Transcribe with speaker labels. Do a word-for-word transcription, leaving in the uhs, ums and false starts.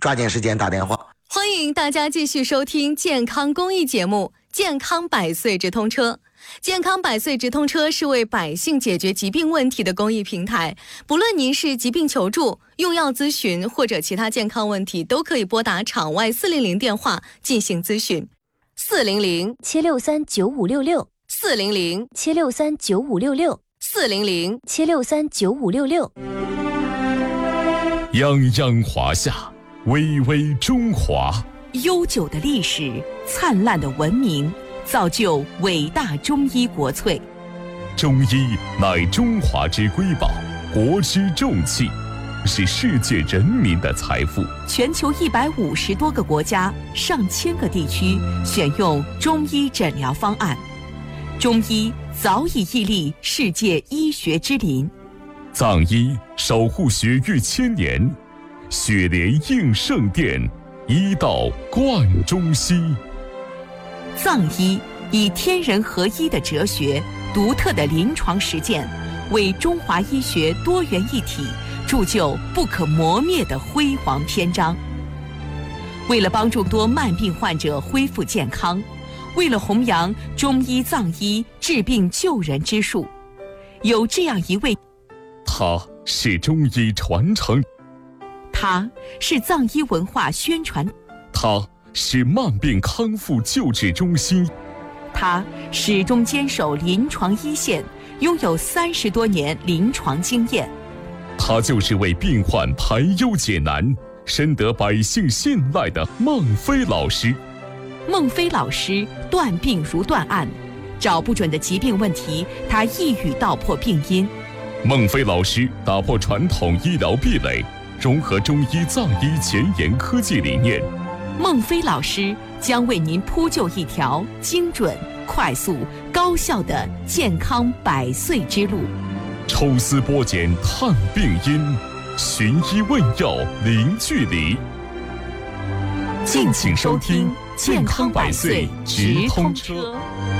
Speaker 1: 抓紧时间打电话。
Speaker 2: 欢迎大家继续收听健康公益节目《健康百岁直通车》。健康百岁直通车是为百姓解决疾病问题的公益平台，不论您是疾病求助、用药咨询或者其他健康问题，都可以拨打场外四零零电话进行咨询。四零零
Speaker 3: 七六三九五六六，
Speaker 2: 四零零
Speaker 3: 七六三九五六六，
Speaker 2: 四零零
Speaker 3: 七六三九五六六。
Speaker 4: 泱泱华夏，巍巍中华。
Speaker 5: 悠久的历史，灿烂的文明，造就伟大中医国粹。
Speaker 4: 中医乃中华之瑰宝，国之重器，是世界人民的财富。
Speaker 5: 全球一百五十多个国家、上千个地区选用中医诊疗方案，中医早已屹立世界医学之林。
Speaker 4: 藏医守护血域千年，血莲应圣殿，医道贯中西。
Speaker 5: 藏医以天人合一的哲学、独特的临床实践，为中华医学多元一体铸就不可磨灭的辉煌篇章。为了帮助多慢病患者恢复健康，为了弘扬中医藏医治病救人之术，有这样一位，
Speaker 4: 他是中医传承，
Speaker 5: 他是藏医文化宣传，
Speaker 4: 他是慢病康复救治中心，
Speaker 5: 他始终坚守临床一线，拥有三十多年临床经验。
Speaker 4: 他就是为病患排忧解难、深得百姓信赖的孟非老师。
Speaker 5: 孟非老师断病如断案，找不准的疾病问题，他一语道破病因。
Speaker 4: 孟非老师打破传统医疗壁垒，融合中医藏医前沿科技理念。
Speaker 5: 孟非老师将为您铺就一条精准、快速、高效的健康百岁之路。
Speaker 4: 抽丝剥茧探病因，寻医问药零距离。
Speaker 5: 敬请收听健康百岁直通车。